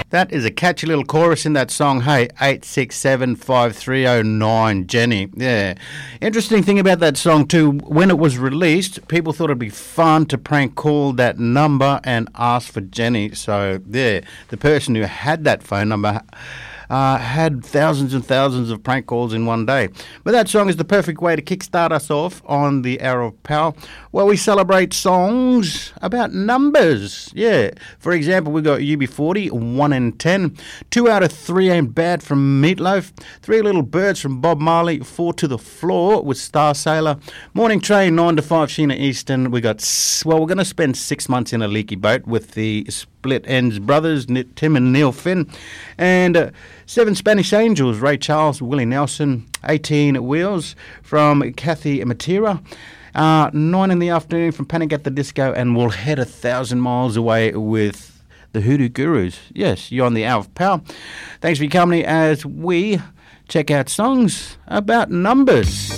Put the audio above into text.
That is a catchy little chorus in that song. Hey, 8675309, Jenny. Yeah. Interesting thing about that song too, when it was released, people thought it'd be fun to prank call that number and ask for Jenny. So, yeah, the person who had that phone number had thousands and thousands of prank calls in one day. But that song is the perfect way to kickstart us off on the Hour of Power, where we celebrate songs about numbers. Yeah. For example, we got UB40, 1 in 10. 2 out of 3 ain't bad from Meatloaf. 3 Little Birds from Bob Marley. 4 to the Floor with Star Sailor. Morning Train, 9 to 5, Sheena Easton. We're going to spend 6 months in a leaky boat with the Split Ends brothers, Tim and Neil Finn. And 7 Spanish Angels, Ray Charles, Willie Nelson. 18 Wheels from Kathy Matera. 9 in the afternoon from Panic at the Disco. And we'll head 1,000 miles away with the Hoodoo Gurus. Yes, you're on the Hour of Power. Thanks for your company as we check out songs about numbers.